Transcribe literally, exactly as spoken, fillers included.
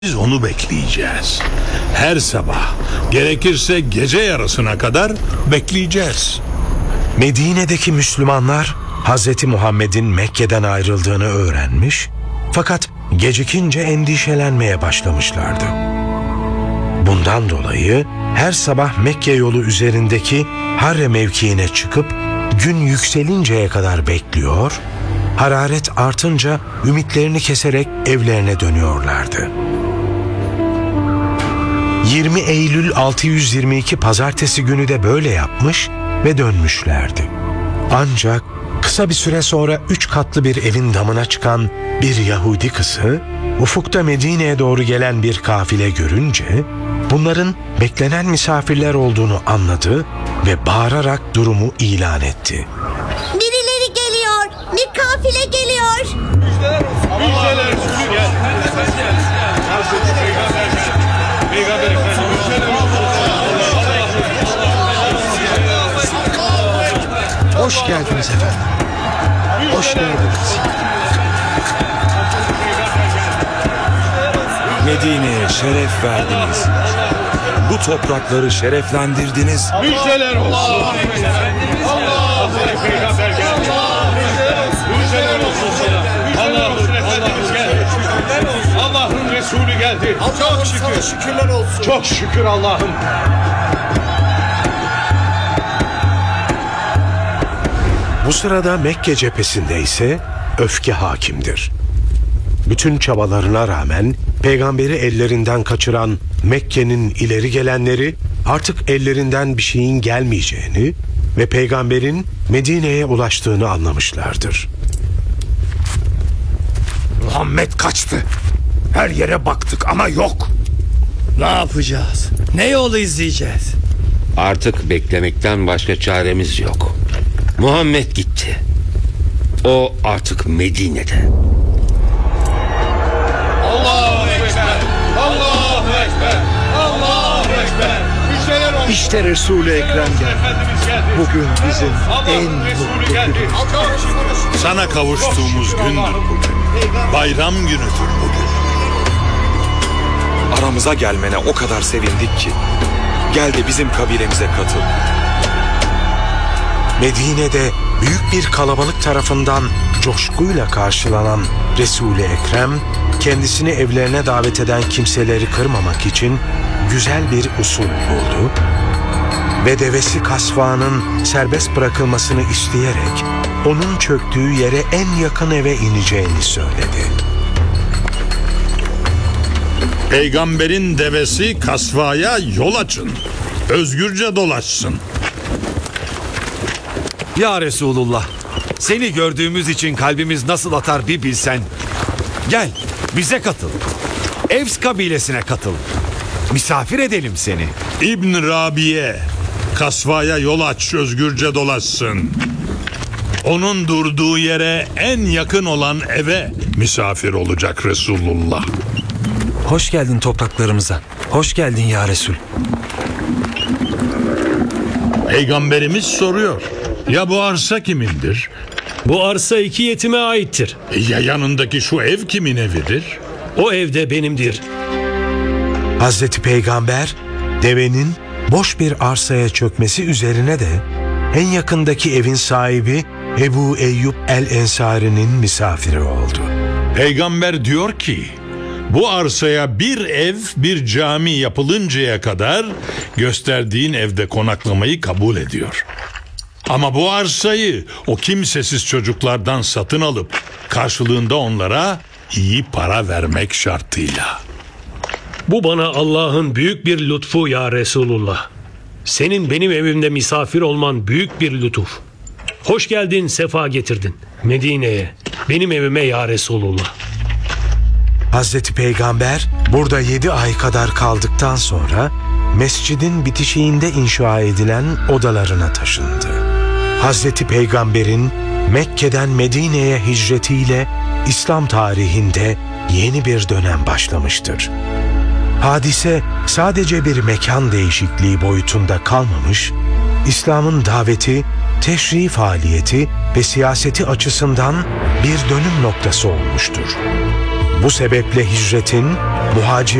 Biz onu bekleyeceğiz. Her sabah, gerekirse gece yarısına kadar bekleyeceğiz. Medine'deki Müslümanlar Hazreti Muhammed'in Mekke'den ayrıldığını öğrenmiş, fakat gecikince endişelenmeye başlamışlardı. Bundan dolayı her sabah Mekke yolu üzerindeki Harre mevkiine çıkıp gün yükselinceye kadar bekliyor, hararet artınca ümitlerini keserek evlerine dönüyorlardı. yirmi Eylül altı yüz yirmi iki Pazartesi günü de böyle yapmış ve dönmüşlerdi. Ancak kısa bir süre sonra üç katlı bir evin damına çıkan bir Yahudi kızı, ufukta Medine'ye doğru gelen bir kafile görünce bunların beklenen misafirler olduğunu anladı ve bağırarak durumu ilan etti. Birileri geliyor, bir kafile geliyor. Müjdeler olsun. Müjdeler olsun. Gel. Peygamber Efendimiz müjdeler olsun. Hoş geldiniz efendim. Hoş geldiniz. Medine'ye şeref verdiniz. Bu toprakları şereflendirdiniz. Müjdeler olsun. Allah Peygamber geldi. Müjdeler olsun. Allah'ın Efendimiz geldi. Allah'ın Resulü geldi. Çok şükür. Şükürler olsun. Çok şükür Allah'ım. Bu sırada Mekke cephesinde ise öfke hakimdir. Bütün çabalarına rağmen peygamberi ellerinden kaçıran Mekke'nin ileri gelenleri artık ellerinden bir şeyin gelmeyeceğini ve peygamberin Medine'ye ulaştığını anlamışlardır. Muhammed kaçtı. Her yere baktık ama yok. Ne yapacağız? Ne yolu izleyeceğiz? Artık beklemekten başka çaremiz yok. Muhammed gitti. O artık Medine'de. Allahu Ekber. Allahu Ekber. Allahu Ekber. Müjdeler olsun. İşte Resul-i Ekrem geldi. Efendimiz geldi. Bugün bizim en Allah'ın Resulü mutlu geldi. günümüz. Çok şükür. Sana kavuştuğumuz gündür bugün. Bayram günüdür bugün. Aramıza gelmene o kadar sevindik ki. Gel de bizim kabilemize katıl. Medine'de büyük bir kalabalık tarafından coşkuyla karşılanan Resul-i Ekrem, kendisini evlerine davet eden kimseleri kırmamak için güzel bir usul buldu ve devesi Kasva'nın serbest bırakılmasını isteyerek onun çöktüğü yere en yakın eve ineceğini söyledi. Peygamberin devesi Kasva'ya yol açın. Özgürce dolaşsın. Ya Resulullah, seni gördüğümüz için kalbimiz nasıl atar bir bilsen. Gel, bize katıl. Evs kabilesine katıl. Misafir edelim seni. İbn Rabiye, Kasva'ya yol aç, özgürce dolaşsın. Onun durduğu yere en yakın olan eve misafir olacak Resulullah. Hoş geldin topraklarımıza. Hoş geldin ya Resul. Peygamberimiz soruyor. Ya bu arsa kimindir? Bu arsa iki yetime aittir. Ya yanındaki şu ev kimin evidir? O ev de benimdir. Hazreti Peygamber, devenin boş bir arsaya çökmesi üzerine de en yakındaki evin sahibi Ebu Eyyub el-Ensari'nin misafiri oldu. Peygamber diyor ki, bu arsaya bir ev, bir cami yapılıncaya kadar gösterdiğin evde konaklamayı kabul ediyor. Ama bu arsayı o kimsesiz çocuklardan satın alıp karşılığında onlara iyi para vermek şartıyla. Bu bana Allah'ın büyük bir lütfu ya Resulullah. Senin benim evimde misafir olman büyük bir lütuf. Hoş geldin, sefa getirdin Medine'ye, benim evime ya Resulullah. Hazreti Peygamber burada yedi ay kadar kaldıktan sonra mescidin bitişiğinde inşa edilen odalarına taşındı. Hazreti Peygamber'in Mekke'den Medine'ye hicretiyle İslam tarihinde yeni bir dönem başlamıştır. Hadise sadece bir mekan değişikliği boyutunda kalmamış, İslam'ın daveti, teşri faaliyeti ve siyaseti açısından bir dönüm noktası olmuştur. Bu sebeple hicretin, muhacir